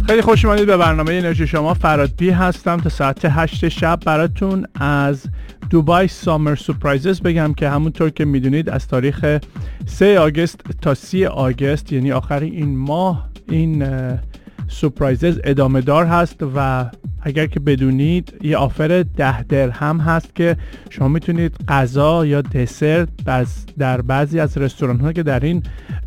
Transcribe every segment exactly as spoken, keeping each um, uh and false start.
خیلی خوش اومدید به برنامه انرژی شما. فراد بی هستم. تا ساعت هشت شب براتون از دبی سامر سورپرایزز بگم که همونطور که میدونید از تاریخ سه آگوست تا سی آگوست یعنی آخر این ماه این سورپرایزز ادامه دار هست و اگر که بدونید یه آفر ده درهم هست که شما میتونید غذا یا دسر در بعضی از رستوران ها که در این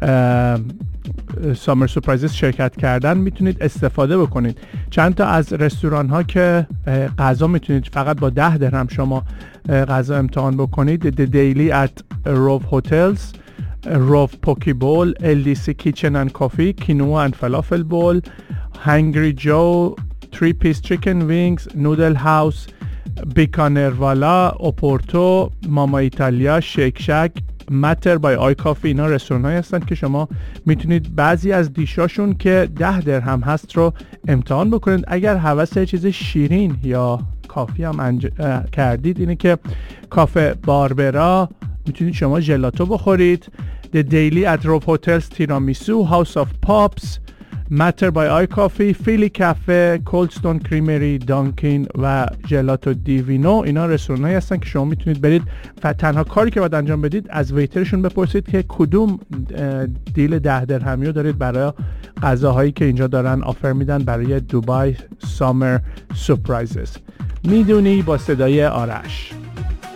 سامر سورپرایزز شرکت کردن میتونید استفاده بکنید. چند تا از رستوران ها که غذا میتونید فقط با ده درهم شما غذا امتحان بکنید: The Daily at Rove Hotels, Rove Poke Bowl, ال دی سی Kitchen and Coffee, Quinoa and Falafel Bowl, Hungry Joe, Three Piece Chicken Wings, Noodle House, بیکانروالا، اوپورتو، ماما ایتالیا، شیک شک، ماتر بای آی کافی. اینا رستوران هایی هستن که شما میتونید بعضی از دیشاشون که ده درهم هست رو امتحان بکنید. اگر هوس چیز شیرین یا کافی هم انج... کردید، اینه که کافه باربرا میتونید شما ژلاتو بخورید. The Daily at Rove Hotels تیرامیسو، House of Pops، ماتر بای آی کافی، فیلی کافه، کولدستون کریمری، دانکین و ژلاتو دیوینو. اینا رستورانایی هستن که شما میتونید برید و تنها کاری که باید انجام بدید از ویترشون بپرسید که کدوم دیل ده درهمی رو دارید برای غذاهایی که اینجا دارن آفر میدن برای دبی سامر سورپرایزز. میدونی با صدای آرش.